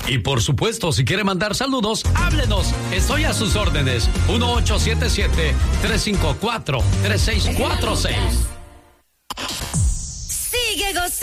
Y por supuesto, si quiere mandar saludos, háblenos. Estoy a sus órdenes. 1877-354-3646. Sigue gozando.